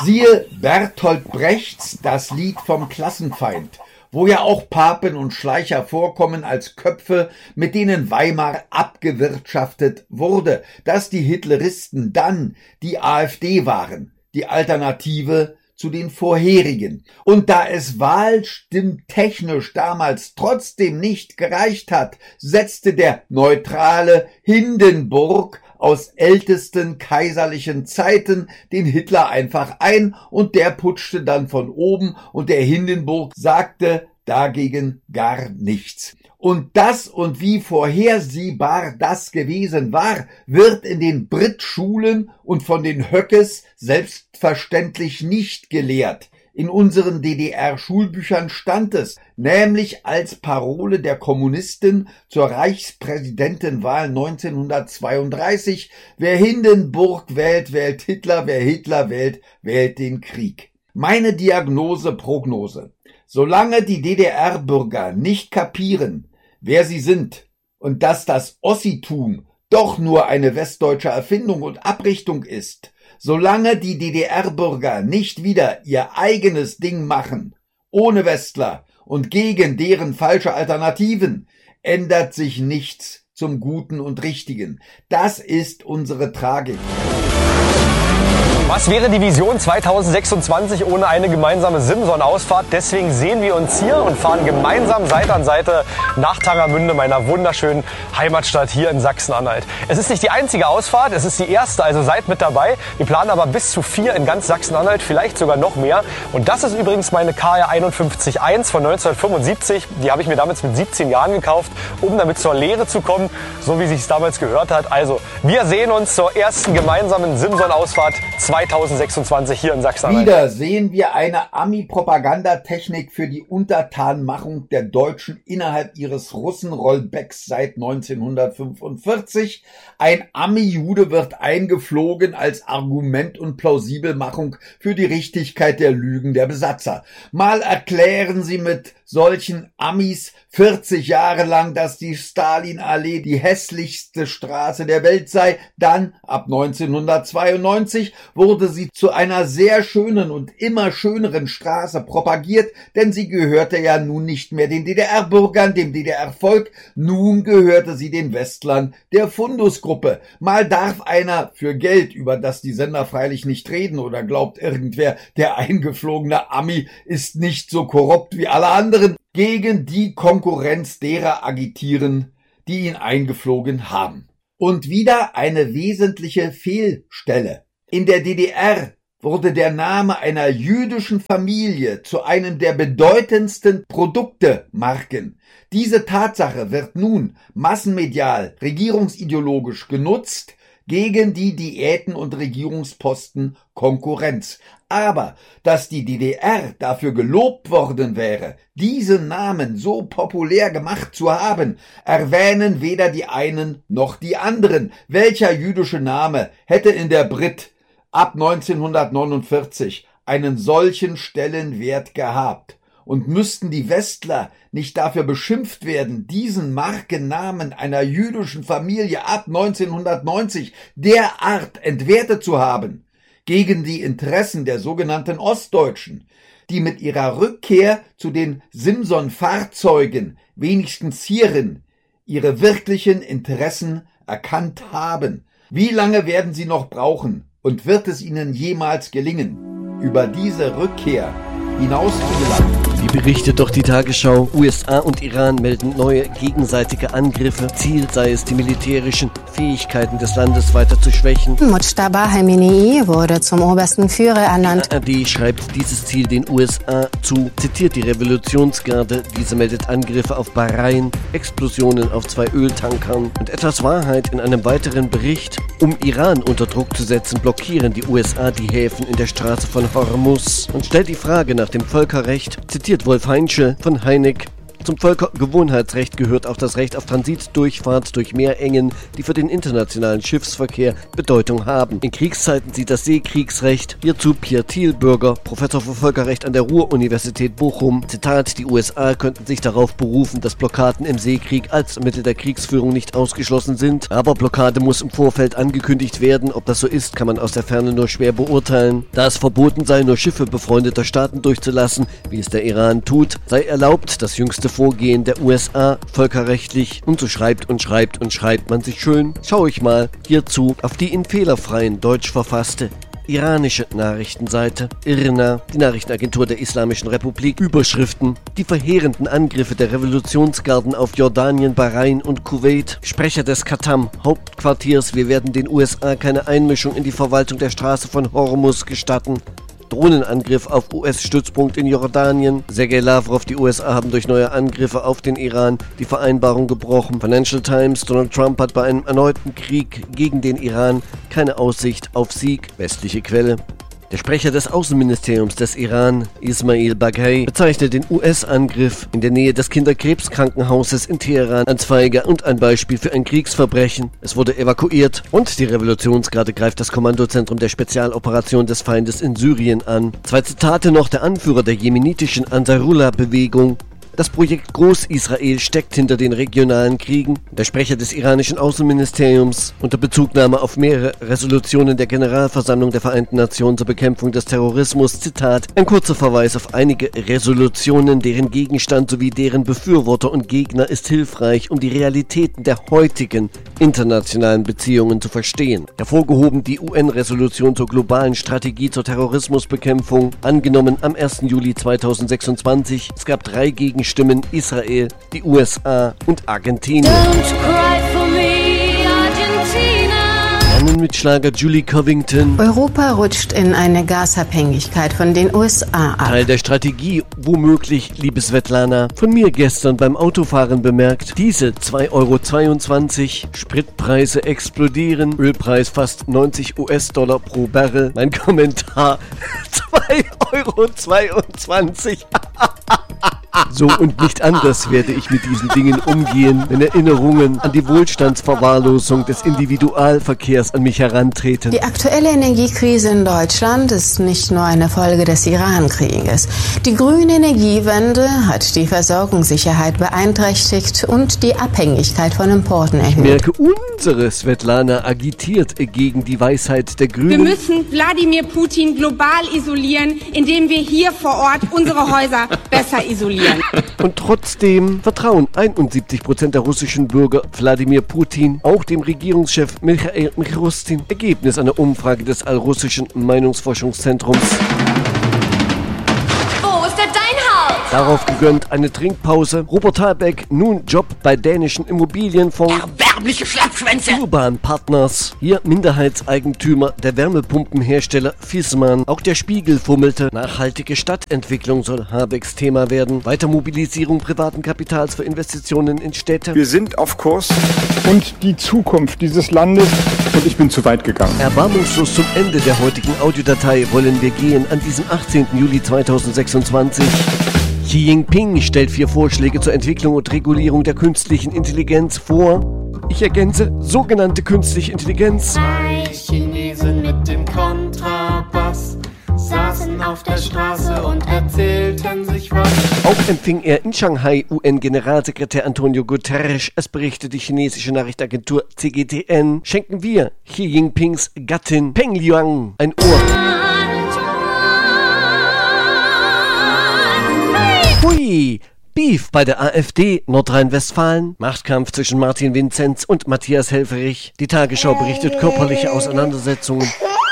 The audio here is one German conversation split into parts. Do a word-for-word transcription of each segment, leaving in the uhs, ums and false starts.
Siehe Bertolt Brechts Das Lied vom Klassenfeind, wo ja auch Papen und Schleicher vorkommen als Köpfe, mit denen Weimar abgewirtschaftet wurde, dass die Hitleristen dann die AfD waren, die Alternative zu den vorherigen. Und da es wahlstimmtechnisch damals trotzdem nicht gereicht hat, setzte der neutrale Hindenburg aus ältesten kaiserlichen Zeiten den Hitler einfach ein und der putschte dann von oben und der Hindenburg sagte dagegen gar nichts. Und das und wie vorhersehbar das gewesen war, wird in den Brit-Schulen und von den Höckes selbstverständlich nicht gelehrt. In unseren D D R-Schulbüchern stand es, nämlich als Parole der Kommunisten zur Reichspräsidentenwahl neunzehnhundertzweiunddreißig, wer Hindenburg wählt, wählt Hitler, wer Hitler wählt, wählt den Krieg. Meine Diagnose, Prognose. Solange die D D R-Bürger nicht kapieren, wer sie sind und dass das Ossitum doch nur eine westdeutsche Erfindung und Abrichtung ist, solange die D D R-Bürger nicht wieder ihr eigenes Ding machen, ohne Westler und gegen deren falsche Alternativen, ändert sich nichts zum Guten und Richtigen. Das ist unsere Tragik. Was wäre die Vision zweitausendsechsundzwanzig ohne eine gemeinsame Simson-Ausfahrt? Deswegen sehen wir uns hier und fahren gemeinsam Seite an Seite nach Tangermünde, meiner wunderschönen Heimatstadt hier in Sachsen-Anhalt. Es ist nicht die einzige Ausfahrt, es ist die erste, also seid mit dabei. Wir planen aber bis zu vier in ganz Sachsen-Anhalt, vielleicht sogar noch mehr. Und das ist übrigens meine K R einundfünfzig eins von neunzehnhundertfünfundsiebzig. Die habe ich mir damals mit siebzehn Jahren gekauft, um damit zur Lehre zu kommen, so wie sich es damals gehört hat. Also, wir sehen uns zur ersten gemeinsamen Simson-Ausfahrt zweitausendsechsundzwanzig hier in Sachsen-Anhalt. Wieder sehen wir eine Ami-Propagandatechnik für die Untertanmachung der Deutschen innerhalb ihres Russenrollbacks seit neunzehnhundertfünfundvierzig. Ein Ami-Jude wird eingeflogen als Argument und Plausibelmachung für die Richtigkeit der Lügen der Besatzer. Mal erklären sie mit solchen Amis vierzig Jahre lang, dass die Stalinallee die hässlichste Straße der Welt sei. Dann, ab neunzehnhundertzweiundneunzig, wurde sie zu einer sehr schönen und immer schöneren Straße propagiert, denn sie gehörte ja nun nicht mehr den D D R-Bürgern, dem D D R-Volk, nun gehörte sie den Westlern der Fundusgruppe. Mal darf einer für Geld, über das die Sender freilich nicht reden, oder glaubt irgendwer, der eingeflogene Ami ist nicht so korrupt wie alle anderen, gegen die Konkurrenz derer agitieren, die ihn eingeflogen haben. Und wieder eine wesentliche Fehlstelle. In der D D R wurde der Name einer jüdischen Familie zu einem der bedeutendsten Produktemarken. Diese Tatsache wird nun massenmedial, regierungsideologisch genutzt gegen die Diäten und Regierungsposten Konkurrenz. Aber dass die D D R dafür gelobt worden wäre, diesen Namen so populär gemacht zu haben, erwähnen weder die einen noch die anderen. Welcher jüdische Name hätte in der Brit ab neunzehnhundertneunundvierzig einen solchen Stellenwert gehabt? Und müssten die Westler nicht dafür beschimpft werden, diesen Markennamen einer jüdischen Familie ab neunzehnhundertneunzig derart entwertet zu haben, gegen die Interessen der sogenannten Ostdeutschen, die mit ihrer Rückkehr zu den Simson-Fahrzeugen wenigstens hierin ihre wirklichen Interessen erkannt haben? Wie lange werden sie noch brauchen und wird es ihnen jemals gelingen, über diese Rückkehr hinaus zu gelangen? Wie berichtet doch die Tagesschau, U S A und Iran melden neue gegenseitige Angriffe. Ziel sei es, die militärischen Fähigkeiten des Landes weiter zu schwächen. Mojtaba Khamenei wurde zum obersten Führer ernannt. A R D schreibt dieses Ziel den U S A zu, zitiert die Revolutionsgarde. Diese meldet Angriffe auf Bahrain, Explosionen auf zwei Öltankern und etwas Wahrheit in einem weiteren Bericht. Um Iran unter Druck zu setzen, blockieren die U S A die Häfen in der Straße von Hormuz und stellt die Frage nach dem Völkerrecht, zitiert Wolf Heinzsche von Heineck. Zum Völkergewohnheitsrecht gehört auch das Recht auf Transitdurchfahrt durch Meerengen, die für den internationalen Schiffsverkehr Bedeutung haben. In Kriegszeiten sieht das Seekriegsrecht. Hierzu Pierre Thielbürger, Professor für Völkerrecht an der Ruhr-Universität Bochum. Zitat: Die U S A könnten sich darauf berufen, dass Blockaden im Seekrieg als Mittel der Kriegsführung nicht ausgeschlossen sind. Aber Blockade muss im Vorfeld angekündigt werden. Ob das so ist, kann man aus der Ferne nur schwer beurteilen. Da es verboten sei, nur Schiffe befreundeter Staaten durchzulassen, wie es der Iran tut, sei erlaubt das jüngste Vorgehen der U S A völkerrechtlich. Und so schreibt und schreibt und schreibt man sich schön. Schau ich mal hierzu auf die in fehlerfreien Deutsch verfasste iranische Nachrichtenseite I R N A, die Nachrichtenagentur der Islamischen Republik. Überschriften: Die verheerenden Angriffe der Revolutionsgarden auf Jordanien, Bahrain und Kuwait. Sprecher des Qatam Hauptquartiers: Wir werden den U S A keine Einmischung in die Verwaltung der Straße von Hormuz gestatten. Drohnenangriff auf U S-Stützpunkt in Jordanien. Sergei Lavrov: Die U S A haben durch neue Angriffe auf den Iran die Vereinbarung gebrochen. Financial Times: Donald Trump hat bei einem erneuten Krieg gegen den Iran keine Aussicht auf Sieg. Westliche Quelle: Der Sprecher des Außenministeriums des Iran, Ismail Baghai, bezeichnet den U S-Angriff in der Nähe des Kinderkrebskrankenhauses in Teheran als feige und ein Beispiel für ein Kriegsverbrechen. Es wurde evakuiert und die Revolutionsgarde greift das Kommandozentrum der Spezialoperation des Feindes in Syrien an. Zwei Zitate noch: Der Anführer der jemenitischen Ansarullah-Bewegung: Das Projekt Groß-Israel steckt hinter den regionalen Kriegen. Der Sprecher des iranischen Außenministeriums unter Bezugnahme auf mehrere Resolutionen der Generalversammlung der Vereinten Nationen zur Bekämpfung des Terrorismus. Zitat: Ein kurzer Verweis auf einige Resolutionen, deren Gegenstand sowie deren Befürworter und Gegner ist hilfreich, um die Realitäten der heutigen internationalen Beziehungen zu verstehen. Hervorgehoben die U N-Resolution zur globalen Strategie zur Terrorismusbekämpfung, angenommen am ersten Juli zweitausendsechsundzwanzig. Es gab drei Gegenstimmen: Israel, die U S A und Argentinien. Mit Schlager Julie Covington. Europa rutscht in eine Gasabhängigkeit von den U S A ab. Teil der Strategie, womöglich, liebe Svetlana. Von mir gestern beim Autofahren bemerkt. Diese zwei Euro zweiundzwanzig. Spritpreise explodieren. Ölpreis fast neunzig US-Dollar pro Barrel. Mein Kommentar: zwei Euro zweiundzwanzig. So und nicht anders werde ich mit diesen Dingen umgehen, wenn Erinnerungen an die Wohlstandsverwahrlosung des Individualverkehrs an mich herantreten. Die aktuelle Energiekrise in Deutschland ist nicht nur eine Folge des Iran-Krieges. Die grüne Energiewende hat die Versorgungssicherheit beeinträchtigt und die Abhängigkeit von Importen erhöht. Ich merke, unsere Svetlana agitiert gegen die Weisheit der Grünen. Wir müssen Wladimir Putin global isolieren, indem wir hier vor Ort unsere Häuser besser isolieren. Und trotzdem vertrauen einundsiebzig Prozent der russischen Bürger Wladimir Putin, auch dem Regierungschef Michail Mishustin. Ergebnis einer Umfrage des allrussischen Meinungsforschungszentrums. Wo ist denn dein Haus? Darauf gegönnt eine Trinkpause. Robert Habeck, nun Job bei dänischen Immobilienfonds. Erbärmliche Schlappschwänze! Urban Partners, hier Minderheitseigentümer der Wärmepumpenhersteller Viessmann. Auch der Spiegel fummelte. Nachhaltige Stadtentwicklung soll Habecks Thema werden. Weitermobilisierung privaten Kapitals für Investitionen in Städte. Wir sind auf Kurs und die Zukunft dieses Landes, und ich bin zu weit gegangen. Erbarmungslos zum Ende der heutigen Audiodatei wollen wir gehen an diesem achtzehnten Juli zweitausendsechsundzwanzig. Xi Jinping stellt vier Vorschläge zur Entwicklung und Regulierung der künstlichen Intelligenz vor. Ich ergänze, sogenannte künstliche Intelligenz. Zwei Chinesen mit dem Kontrabass saßen auf der Straße und erzählten sich was. Auch empfing er in Shanghai U N-Generalsekretär Antonio Guterres. Es berichtet die chinesische Nachrichtenagentur C G T N. Schenken wir Xi Jinpings Gattin Peng Liyuan ein Ohr. Hui! Beef bei der AfD Nordrhein-Westfalen. Machtkampf zwischen Martin Vinzenz und Matthias Helfferich. Die Tagesschau berichtet körperliche Auseinandersetzungen.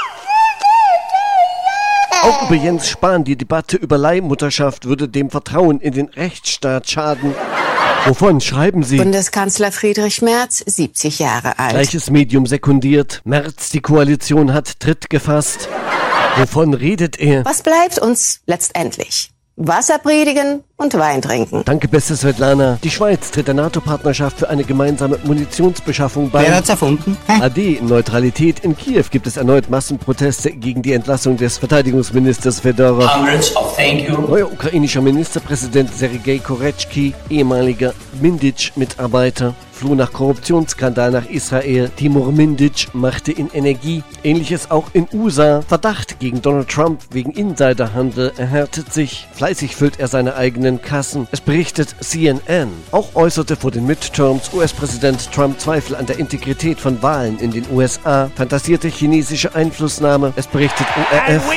Auch über Jens Spahn. Die Debatte über Leihmutterschaft würde dem Vertrauen in den Rechtsstaat schaden. Wovon schreiben Sie? Bundeskanzler Friedrich Merz, siebzig Jahre alt. Gleiches Medium sekundiert. Merz, die Koalition hat Tritt gefasst. Wovon redet er? Was bleibt uns letztendlich? Wasser predigen und Wein trinken. Danke, beste Svetlana. Die Schweiz tritt der NATO-Partnerschaft für eine gemeinsame Munitionsbeschaffung bei. Wer hat's erfunden? A D Neutralität. In Kiew gibt es erneut Massenproteste gegen die Entlassung des Verteidigungsministers Fedorov. Hundreds of thank you. Neuer ukrainischer Ministerpräsident Sergei Koretschky, ehemaliger Mindic-Mitarbeiter, floh nach Korruptionsskandal nach Israel. Timur Mindic machte in Energie. Ähnliches auch in U S A. Verdacht gegen Donald Trump wegen Insiderhandel erhärtet sich. Fleißig füllt er seine eigenen Kassen. Es berichtet C N N. Auch äußerte vor den Midterms U S-Präsident Trump Zweifel an der Integrität von Wahlen in den U S A. Fantasierte chinesische Einflussnahme. Es berichtet O R F.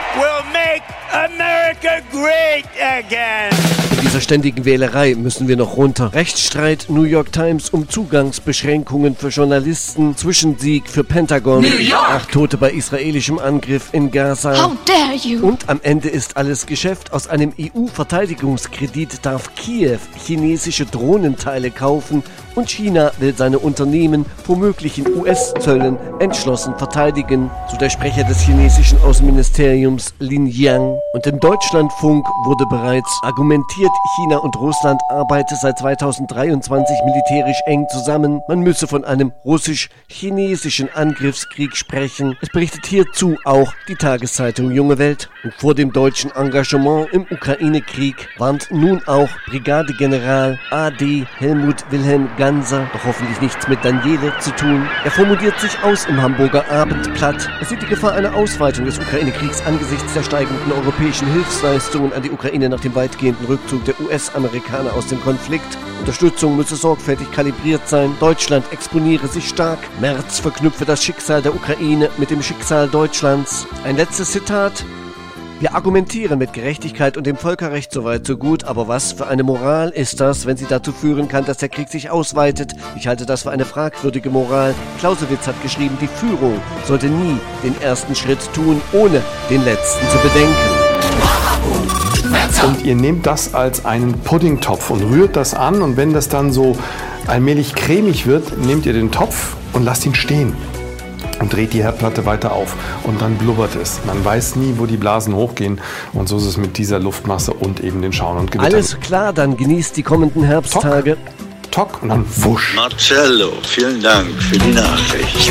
America great again. In dieser ständigen Wählerei müssen wir noch runter. Rechtsstreit New York Times um Zugangsbeschränkungen für Journalisten. Zwischensieg für Pentagon. New York. Acht Tote bei israelischem Angriff in Gaza. How dare you? Und am Ende ist alles Geschäft. Aus einem E U-Verteidigungskredit darf Kiew chinesische Drohnenteile kaufen und China will seine Unternehmen vor möglichen U S-Zöllen entschlossen verteidigen, so der Sprecher des chinesischen Außenministeriums Lin Jiang. Und im Deutschlandfunk wurde bereits argumentiert, China und Russland arbeiten seit zweitausenddreiundzwanzig militärisch eng zusammen. Man müsse von einem russisch-chinesischen Angriffskrieg sprechen. Es berichtet hierzu auch die Tageszeitung Junge Welt. Und vor dem deutschen Engagement im Ukraine-Krieg warnt nun auch Brigadegeneral A D Helmut Wilhelm Ganser, doch hoffentlich nichts mit Daniele zu tun. Er formuliert sich aus im Hamburger Abendblatt. Er sieht die Gefahr einer Ausweitung des Ukraine-Kriegs angesichts der steigenden europäischen Hilfsleistungen an die Ukraine nach dem weitgehenden Rückzug der U S-Amerikaner aus dem Konflikt. Unterstützung müsse sorgfältig kalibriert sein. Deutschland exponiere sich stark. Merz verknüpfe das Schicksal der Ukraine mit dem Schicksal Deutschlands. Ein letztes Zitat. Wir argumentieren mit Gerechtigkeit und dem Völkerrecht so weit so gut, aber was für eine Moral ist das, wenn sie dazu führen kann, dass der Krieg sich ausweitet? Ich halte das für eine fragwürdige Moral. Clausewitz hat geschrieben, die Führung sollte nie den ersten Schritt tun, ohne den letzten zu bedenken. Und ihr nehmt das als einen Puddingtopf und rührt das an und wenn das dann so allmählich cremig wird, nehmt ihr den Topf und lasst ihn stehen. Und dreht die Herdplatte weiter auf und dann blubbert es. Man weiß nie, wo die Blasen hochgehen und so ist es mit dieser Luftmasse und eben den Schauern und Gewittern. Alles klar, dann genießt die kommenden Herbsttage. Tock, Tock und dann wusch. Marcello, vielen Dank für die Nachricht.